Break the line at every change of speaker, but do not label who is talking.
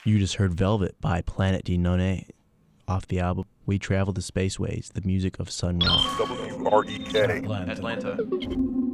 You just heard Velvet by Planet D Nonne off the album We Travel the Spaceways, the music of Sun Ra.
WREK.
Atlanta.